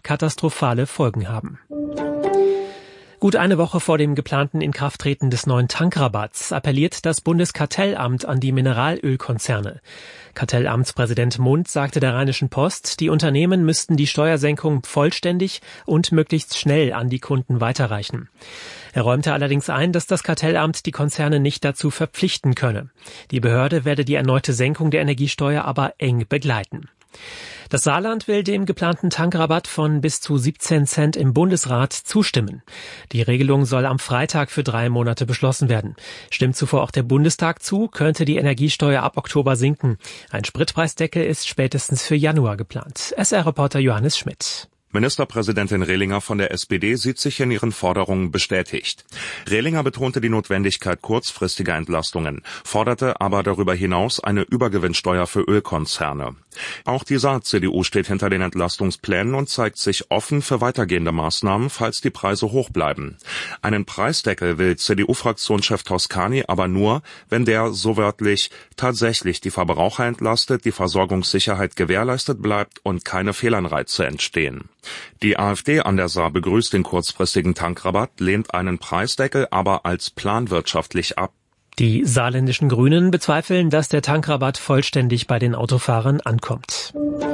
katastrophale Folgen haben. Gut eine Woche vor dem geplanten Inkrafttreten des neuen Tankrabatts appelliert das Bundeskartellamt an die Mineralölkonzerne. Kartellamtspräsident Mund sagte der Rheinischen Post, die Unternehmen müssten die Steuersenkung vollständig und möglichst schnell an die Kunden weiterreichen. Er räumte allerdings ein, dass das Kartellamt die Konzerne nicht dazu verpflichten könne. Die Behörde werde die erneute Senkung der Energiesteuer aber eng begleiten. Das Saarland will dem geplanten Tankrabatt von bis zu 17 Cent im Bundesrat zustimmen. Die Regelung soll am Freitag für 3 Monate beschlossen werden. Stimmt zuvor auch der Bundestag zu, könnte die Energiesteuer ab Oktober sinken. Ein Spritpreisdeckel ist spätestens für Januar geplant. SR-Reporter Johannes Schmidt. Ministerpräsidentin Rehlinger von der SPD sieht sich in ihren Forderungen bestätigt. Rehlinger betonte die Notwendigkeit kurzfristiger Entlastungen, forderte aber darüber hinaus eine Übergewinnsteuer für Ölkonzerne. Auch die Saar-CDU steht hinter den Entlastungsplänen und zeigt sich offen für weitergehende Maßnahmen, falls die Preise hoch bleiben. Einen Preisdeckel will CDU-Fraktionschef Toscani aber nur, wenn der, so wörtlich, tatsächlich die Verbraucher entlastet, die Versorgungssicherheit gewährleistet bleibt und keine Fehlanreize entstehen. Die AfD an der Saar begrüßt den kurzfristigen Tankrabatt, lehnt einen Preisdeckel aber als planwirtschaftlich ab. Die saarländischen Grünen bezweifeln, dass der Tankrabatt vollständig bei den Autofahrern ankommt.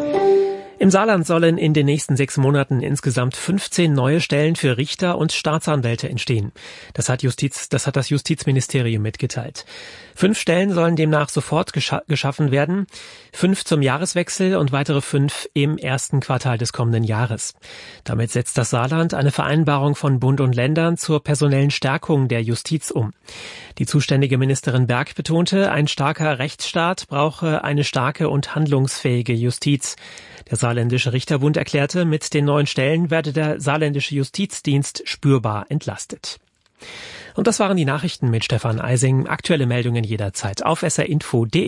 Im Saarland sollen in den nächsten 6 Monaten insgesamt 15 neue Stellen für Richter und Staatsanwälte entstehen. Das hat das Justizministerium mitgeteilt. 5 Stellen sollen demnach sofort geschaffen werden, 5 zum Jahreswechsel und weitere 5 im ersten Quartal des kommenden Jahres. Damit setzt das Saarland eine Vereinbarung von Bund und Ländern zur personellen Stärkung der Justiz um. Die zuständige Ministerin Berg betonte, ein starker Rechtsstaat brauche eine starke und handlungsfähige Justiz. Der Saarländische Richterbund erklärte, mit den neuen Stellen werde der saarländische Justizdienst spürbar entlastet. Und das waren die Nachrichten mit Stefan Eising. Aktuelle Meldungen jederzeit auf srinfo.de.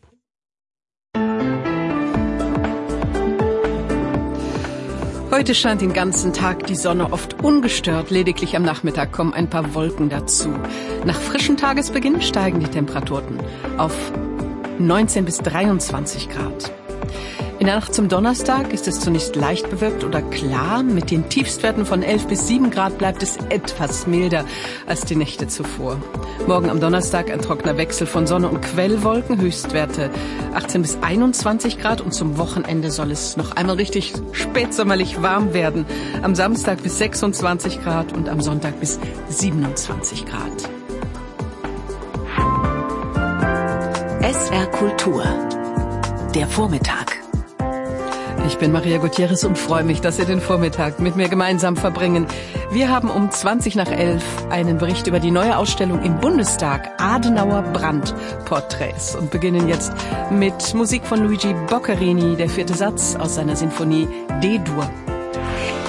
Heute scheint den ganzen Tag die Sonne oft ungestört, lediglich am Nachmittag kommen ein paar Wolken dazu. Nach frischem Tagesbeginn steigen die Temperaturen auf 19 bis 23 Grad. In der Nacht zum Donnerstag ist es zunächst leicht bewölkt oder klar. Mit den Tiefstwerten von 11 bis 7 Grad bleibt es etwas milder als die Nächte zuvor. Morgen am Donnerstag ein trockener Wechsel von Sonne und Quellwolken, Höchstwerte 18 bis 21 Grad und zum Wochenende soll es noch einmal richtig spätsommerlich warm werden. Am Samstag bis 26 Grad und am Sonntag bis 27 Grad. SR Kultur, der Vormittag. Ich bin Maria Gutierrez und freue mich, dass Sie den Vormittag mit mir gemeinsam verbringen. Wir haben um 20 nach 11 einen Bericht über die neue Ausstellung im Bundestag, Adenauer Brandporträts, und beginnen jetzt mit Musik von Luigi Boccherini, der 4. Satz aus seiner Sinfonie D-Dur.